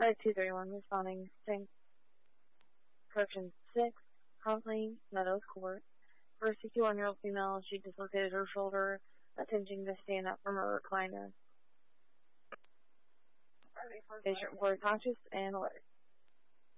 Site 231 responding. St. Correction 6, Huntley Meadows Court. For a 61-year-old female, she dislocated her shoulder, attempting to stand up from her recliner. Patient reported conscious and alert.